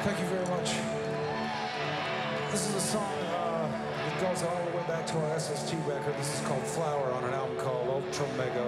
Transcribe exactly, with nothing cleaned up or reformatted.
Thank you very much. This is a song uh, that goes all the way back to our S S T record. This is called Flower on an album called Ultra Mega